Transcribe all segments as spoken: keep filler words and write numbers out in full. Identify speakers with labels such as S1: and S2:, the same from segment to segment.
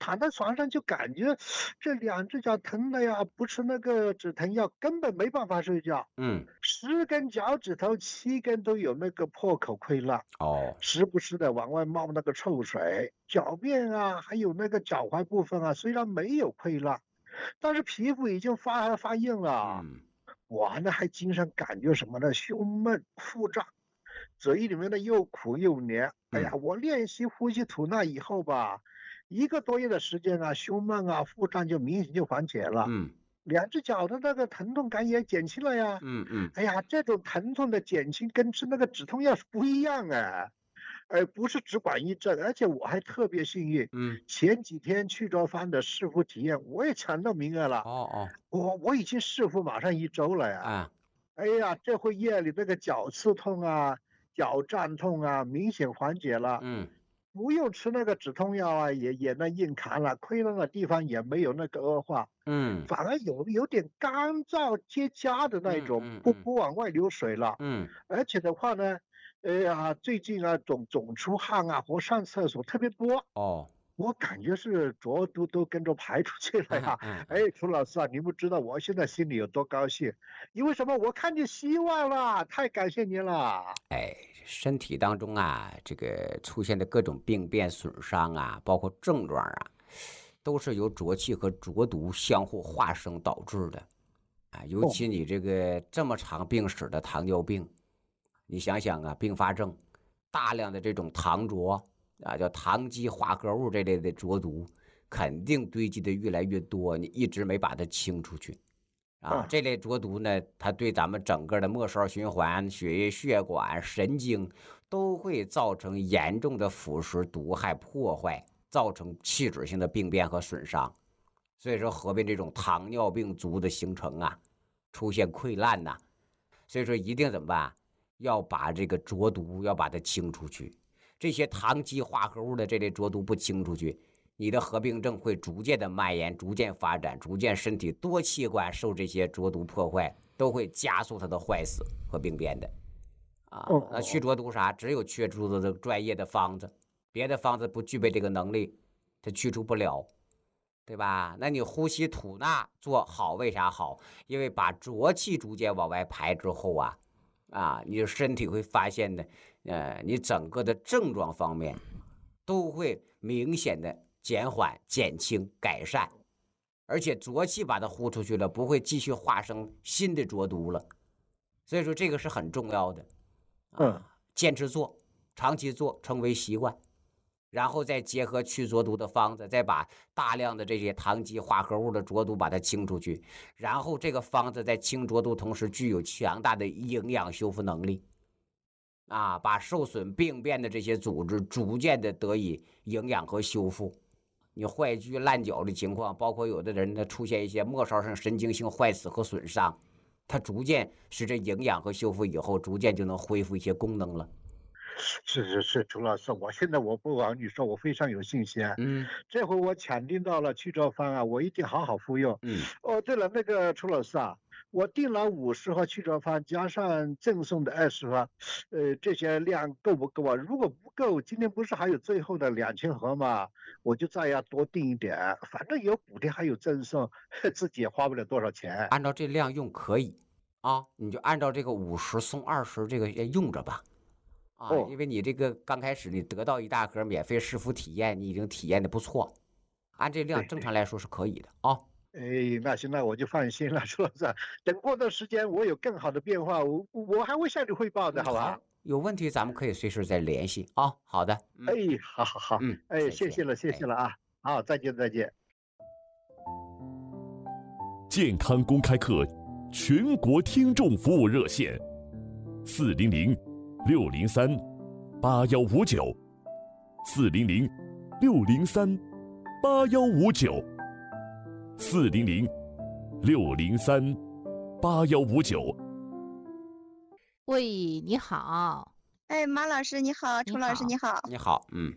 S1: 躺在床上就感觉这两只脚疼的呀，不吃那个止疼药根本没办法睡觉。
S2: 嗯，
S1: 十根脚趾头七根都有那个破口溃烂，
S2: 哦，
S1: 时不时的往外冒那个臭水。脚面啊，还有那个脚踝部分啊，虽然没有溃烂，但是皮肤已经发发硬了。
S2: 嗯
S1: 我呢还经常感觉什么呢？胸闷、腹胀，嘴里面的又苦又黏。哎呀，
S2: 嗯
S1: 我练习呼吸吐纳以后吧，一个多月的时间啊，胸闷啊、腹胀就明显就缓解了，
S2: 嗯
S1: 两只脚的那个疼痛感也减轻了呀。
S2: 嗯嗯
S1: 哎呀，这种疼痛的减轻跟吃那个止痛药是不一样啊。而不是只管一阵，而且我还特别幸运，
S2: 嗯，
S1: 前几天去着方的试服体验我也抢到名额了，
S2: 哦哦，
S1: 我我已经试服马上一周了呀。
S2: 啊，
S1: 哎呀，这回夜里那个脚刺痛啊、脚胀痛啊，明显缓解了，
S2: 嗯
S1: 不用吃那个止痛药啊，也也能硬扛了，溃烂的地方也没有那个恶化，
S2: 嗯
S1: 反而有有点干燥结痂的那
S2: 嗯
S1: 种，不
S2: 嗯嗯
S1: 不往外流水了。
S2: 嗯，
S1: 而且的话呢，哎呀，最近啊总总出汗啊和上厕所特别多，
S2: 哦，
S1: 我感觉是浊毒都跟着排出去了
S2: 嗯
S1: 呀。哎，
S2: 嗯嗯，
S1: 楚老师啊，你不知道我现在心里有多高兴，因为什么？我看见希望了，太感谢您了。
S2: 哎，身体当中啊，这个出现的各种病变损伤啊，包括症状啊，都是由浊气和浊毒相互化生导致的啊。尤
S1: 哦，
S2: 其你这个这么长病史的糖尿病，你想想啊，并发症大量的这种糖浊啊，叫糖基化合物这类的浊毒，肯定堆积的越来越多，你一直没把它清出去。啊，
S1: 啊，
S2: 这类浊毒呢，它对咱们整个的末梢循环、血液、血管、神经都会造成严重的腐蚀、毒害、破坏，造成器质性的病变和损伤。所以说，合并这种糖尿病足的形成啊，出现溃烂呐、所以说一定怎么办？要把这个浊毒要把它清出去。这些糖基化合物的这类浊毒不清出去，你的合并症会逐渐的蔓延，逐渐发展，逐渐身体多器官受这些浊毒破坏，都会加速它的坏死和病变的。啊，那去
S1: 哦哦
S2: 浊毒啥？只有去浊毒的专业的方子，别的方子不具备这个能力，它去除不了，对吧？那你呼吸吐纳做好，为啥好？因为把浊气逐渐往外排之后啊，啊，你的身体会发现呢，呃，你整个的症状方面都会明显的减缓、减轻、改善，而且浊气把它呼出去了，不会继续化生新的浊毒了。所以说这个是很重要的
S1: 嗯，
S2: 啊，坚持做，长期做，成为习惯。然后再结合去浊毒的方子，再把大量的这些糖基化合物的浊毒把它清出去，然后这个方子在清浊毒同时具有强大的营养修复能力，啊，把受损病变的这些组织逐渐的得以营养和修复。你坏疽烂脚的情况，包括有的人呢出现一些末梢上神经性坏死和损伤，它逐渐使这营养和修复以后，逐渐就能恢复一些功能了。
S1: 是是是，楚老师，我现在我不瞒你说，我非常有信心啊。
S2: 嗯
S1: 这回我抢订到了去照方啊，我一定好好服用。
S2: 嗯
S1: 哦，对了，那个楚老师啊，我订了五十盒去照方，加上赠送的二十盒，呃，这些量够不够啊？如果不够，今天不是还有最后的两千盒吗？我就再要多订一点，反正有补贴还有赠送，自己也花不了多少钱。
S2: 按照这量用可以啊，你就按照这个五十送二十这个用着吧。啊，因
S1: 哦，
S2: 为你这个刚开始你得到一大盒免费试服体验，你已经体验的不错，按这量
S1: 对对，
S2: 正常来说是可以的啊。
S1: 哎，那行，那我就放心了，楚老师。等过段时间我有更好的变化，我我还会向你汇报的，
S2: 嗯，
S1: 好吧？
S2: 好，有问题咱们可以随时再联系啊。好的，
S1: 哎，
S2: 嗯
S1: 好好好，
S2: 嗯，
S1: 哎，
S2: 再见，
S1: 谢谢了，谢谢
S2: 哎。
S1: 了啊，好，再见再见。
S3: 健康公开课全国听众服务热线：四零零六零三八幺五九，四零零六零三八幺五九，四零零六零三八幺五九。
S4: 喂，你好，
S5: 哎，马老师你好，
S4: 你
S5: 楚老师
S4: 好
S5: 你好。
S2: 你好，嗯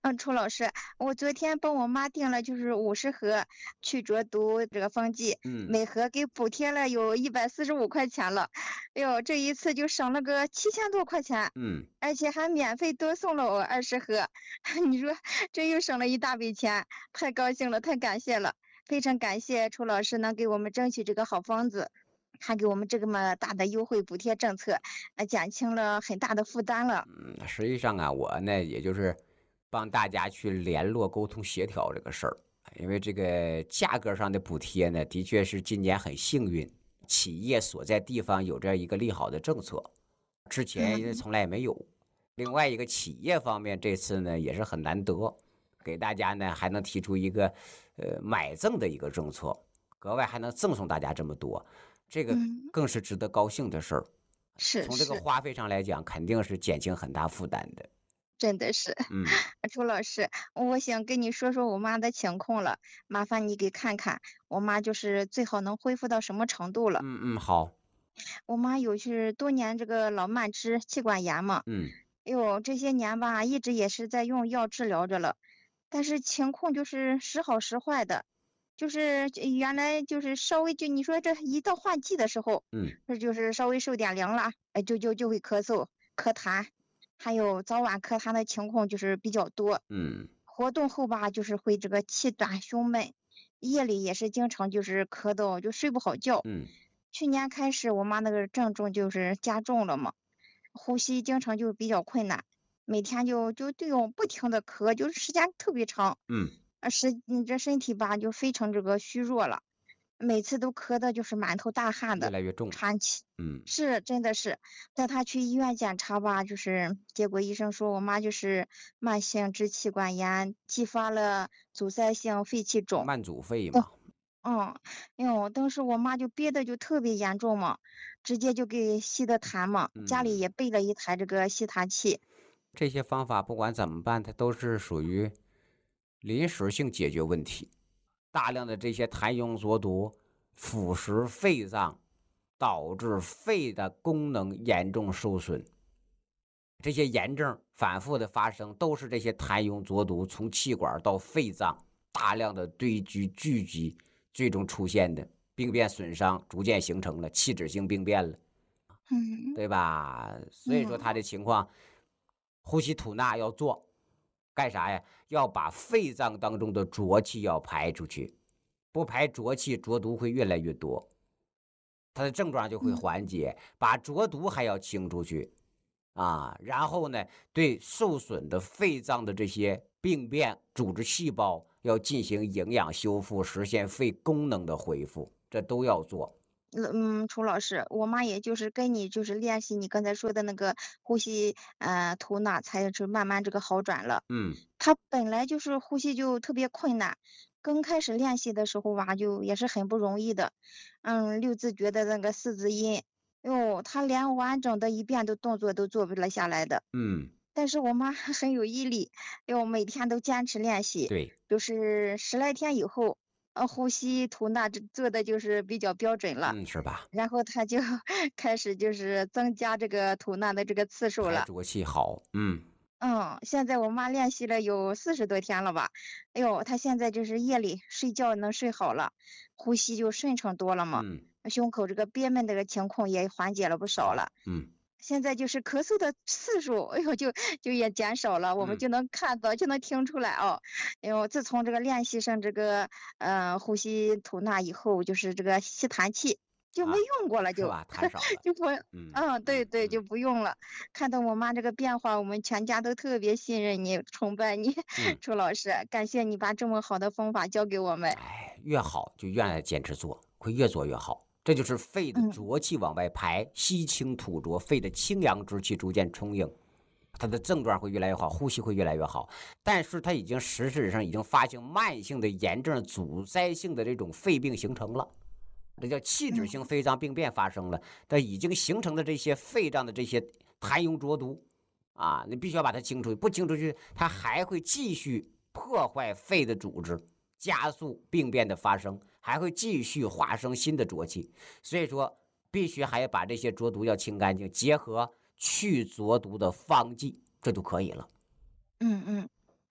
S4: 嗯，楚老师，我昨天帮我妈订了就是五十盒去浊毒这个方剂，
S2: 嗯
S4: 每盒给补贴了有一百四十五块钱了。哎呦，这一次就省了个七千多块钱，
S2: 嗯，
S4: 而且还免费多送了我二十盒。你说这又省了一大笔钱，太高兴了，太感谢了，非常感谢楚老师能给我们争取这个好方子。还给我们这么大的优惠补贴政策，呃，减轻了很大的负担了。
S2: 嗯，实际上啊，我呢也就是帮大家去联络、沟通、协调这个事儿，因为这个价格上的补贴呢，的确是今年很幸运，企业所在地方有这样一个利好的政策，之前从来也没有。另外一个企业方面，这次呢也是很难得，给大家呢还能提出一个呃买赠的一个政策，格外还能赠送大家这么多，这个
S4: 嗯，
S2: 更是值得高兴的事儿。
S4: 是
S2: 从这个
S4: 是，
S2: 花费上来讲，肯定是减轻很大负担的。
S4: 真的是。
S2: 嗯
S4: 楚老师，我想跟你说说我妈的情况了，麻烦你给看看，我妈就是最好能恢复到什么程度了。
S2: 嗯嗯，好，
S4: 我妈有是多年这个老慢支、气管炎嘛，
S2: 嗯
S4: 哎呦，这些年吧，一直也是在用药治疗着了，但是情况就是时好时坏的，就是原来就是稍微就你说这一到换季的时候，
S2: 嗯
S4: 这就是稍微受点凉了，哎，就就就会咳嗽、咳痰，还有早晚咳痰的情况就是比较多。
S2: 嗯
S4: 活动后吧，就是会这个气短胸闷，夜里也是经常就是咳到就睡不好觉。
S2: 嗯
S4: 去年开始，我妈那个症状就是加重了嘛，呼吸经常就比较困难，每天就就这种不停的咳，就是时间特别长，
S2: 嗯，
S4: 呃，身你这身体吧就非常这个虚弱了，每次都咳的就是满头大汗的，
S2: 越来越重。
S4: 喘气。
S2: 嗯
S4: 是，真的是，带她去医院检查吧，就是结果医生说我妈就是慢性支气管炎，继发了阻塞性肺气肿。
S2: 慢阻肺嘛。
S4: 嗯，哎呦，当时我妈就憋得就特别严重嘛，直接就给吸的痰嘛，家里
S2: 嗯，
S4: 也备了一台这个吸痰器。
S2: 这些方法不管怎么办，它都是属于临时性解决问题。大量的这些痰痈浊毒腐蚀肺脏，导致肺的功能严重受损。这些炎症反复的发生，都是这些痰痈浊毒从气管到肺脏大量的堆积聚集，最终出现的病变损伤，逐渐形成了器质性病变了，
S4: 嗯
S2: 对吧？所以说他
S4: 嗯
S2: 的情况，呼吸吐纳要做，干啥呀？要把肺脏当中的浊气要排出去，不排浊气，浊毒会越来越多，他的症状就会
S4: 嗯
S2: 缓解，把浊毒还要清出去。啊，然后呢，对受损的肺脏的这些病变组织细胞要进行营养修复，实现肺功能的恢复，这都要做。
S4: 嗯，楚老师，我妈也就是跟你就是练习你刚才说的那个呼吸，呃，吐纳，才是慢慢这个好转了。
S2: 嗯
S4: 她本来就是呼吸就特别困难，刚开始练习的时候吧，就也是很不容易的。嗯，六字诀的那个四字音，哟，她连完整的一遍的动作都做不了下来的。
S2: 嗯，
S4: 但是我妈很有毅力，哟，每天都坚持练习，
S2: 对，
S4: 就是十来天以后，呃，呼吸吐纳这做的就是比较标准了。
S2: 嗯，是吧？
S4: 然后她就开始就是增加这个吐纳的这个次数了。
S2: 排浊气好。嗯
S4: 嗯，现在我妈练习了有四十多天了吧？哎呦，她现在就是夜里睡觉能睡好了，呼吸就顺畅多了嘛，
S2: 嗯，
S4: 胸口这个憋闷这个情况也缓解了不少
S2: 好
S4: 了。
S2: 嗯
S4: 现在就是咳嗽的次数，哎呦，就就也减少了，我们
S2: 嗯
S4: 就能看到，就能听出来哦。哎呦，自从这个练习上这个呃呼吸吐纳以后，就是这个吸痰器就没
S2: 啊，
S4: 用过了，就
S2: 是吧？痰少了。
S4: 就不，
S2: 嗯
S4: 嗯，对
S2: 嗯
S4: 对，
S2: 嗯，
S4: 就不用了。看到我妈这个变化，我们全家都特别信任你、崇拜你，
S2: 嗯，
S4: 楚老师，感谢你把这么好的方法教给我们。
S2: 哎，越好就越坚持做，会越做越好。这就是肺的
S4: 嗯
S2: 浊气往外排，吸清吐浊，肺的清阳之气逐渐充盈，它的症状会越来越好，呼吸会越来越好。但是它已经实质上已经发现慢性的炎症阻塞性的这种肺病形成了，这叫器质性
S4: 嗯
S2: 肺脏病变发生了。它已经形成的这些肺脏的这些痰痈浊毒啊，你必须要把它清出去，不清出去，它还会继续破坏肺的组织，加速病变的发生，还会继续化生新的浊气。所以说，必须还要把这些浊毒要清干净，结合去浊毒的方剂，这就可以了。
S4: 嗯嗯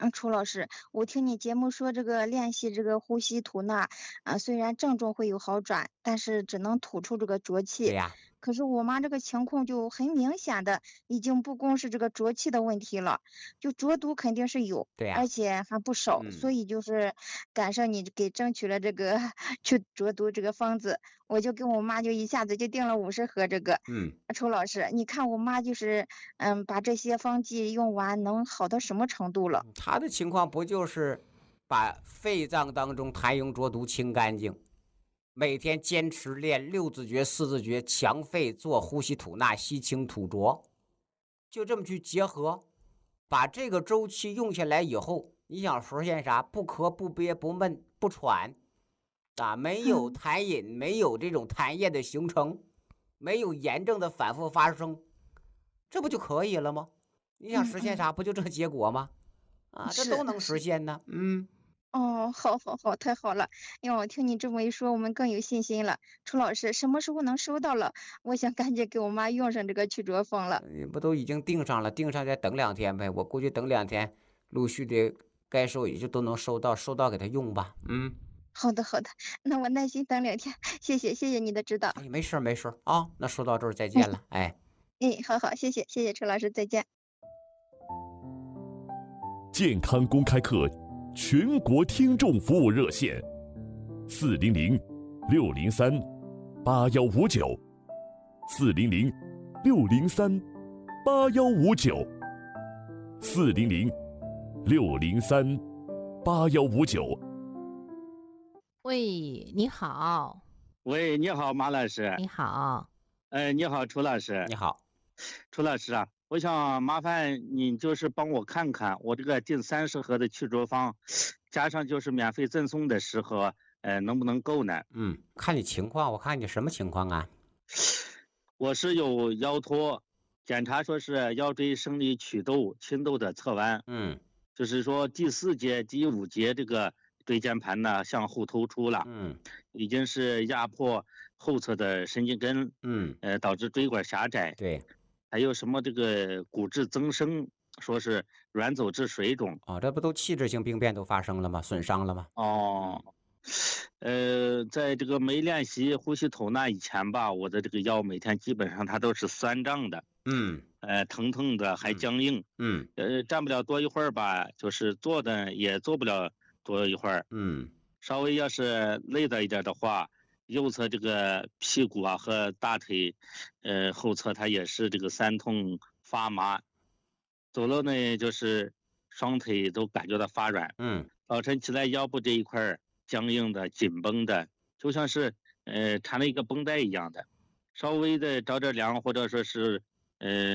S4: 嗯，楚老师，我听你节目说这个练习这个呼吸吐纳，啊，虽然症状会有好转，但是只能吐出这个浊
S2: 对
S4: 气。
S2: 呀，
S4: 可是我妈这个情况就很明显的，已经不光是这个浊气的问题了，就浊毒肯定是有，
S2: 对呀，
S4: 而且还不少，所
S2: 嗯
S4: 以就是赶上你给争取了这个去浊毒这个方子，我就跟我妈就一下子就订了五十盒这个。
S2: 嗯，
S4: 楚老师，你看我妈就是嗯把这些方剂用完，能好到什么程度了？
S2: 他的情况不就是把肺脏当中痰壅浊毒清干净，每天坚持练六字诀、四字诀，强肺做呼吸吐纳，吸清吐浊，就这么去结合，把这个周期用下来以后，你想实现啥？不咳不憋不闷不喘啊，没有
S4: 嗯
S2: 痰饮，没有这种痰液的形成，没有炎症的反复发生，这不就可以了吗？你想
S4: 嗯嗯，
S2: 实现啥？不就这结果吗？啊，这都
S4: 是
S2: 能实
S4: 是。
S2: 现呢。嗯，
S4: 哦，好，好，好，太好了！因为我听你这么一说，我们更有信心了。楚老师，什么时候能收到了？我想赶紧给我妈用上这个去浊风了。
S2: 呃不都已经定上了，定上再等两天呗。我估计等两天，陆续的该收也就都能收到，收到给他用吧。嗯，
S4: 好的，好的，那我耐心等两天。谢谢，谢谢你的指导。
S2: 哎，没事儿没事儿啊，那说到这儿再
S4: 嗯，
S2: 见了。哎，
S4: 哎，好好，谢谢，谢谢楚老师，再见。
S3: 健康公开课全国听众服务热线：四零零六零三八幺五九，四零零六零三八幺五九，四零零六零三八幺五九。
S5: 喂，你好，
S6: 喂，你好，马老师。
S5: 你好，
S6: 呃，你好，楚老师。
S2: 你好，
S6: 楚老师啊，我想麻烦你就是帮我看看，我这个订三十盒的去浊方，加上就是免费赠送的十盒，呃，能不能够呢？
S2: 嗯，看你情况，我看你什么情况啊？
S6: 我是有腰托，检查说是腰椎生理曲窦轻度的侧弯，
S2: 嗯
S6: 就是说第四节、第五节这个椎间盘呢向后突出了，
S2: 嗯
S6: 已经是压迫后侧的神经根，
S2: 嗯，
S6: 呃，导致椎管狭窄。
S2: 对，
S6: 还有什么这个骨质增生，说是软组织水肿。
S2: 哦，这不都器质性病变都发生了吗？损伤了吗？
S6: 哦，呃，在这个没练习呼吸吐纳以前吧，我的这个腰每天基本上它都是酸胀的，
S2: 嗯
S6: 呃，疼疼的还
S2: 嗯
S6: 僵硬，
S2: 嗯
S6: 呃，站不了多一会儿吧，就是坐的也坐不了多一会儿，
S2: 嗯
S6: 稍微要是累了一点的话，右侧这个屁股啊和大腿，呃，后侧它也是这个酸痛发麻，走路呢就是双腿都感觉到发软，
S2: 嗯
S6: 早晨起来腰部这一块儿僵硬的、紧绷的，就像是呃缠了一个绷带一样的，稍微的着点凉或者说是呃。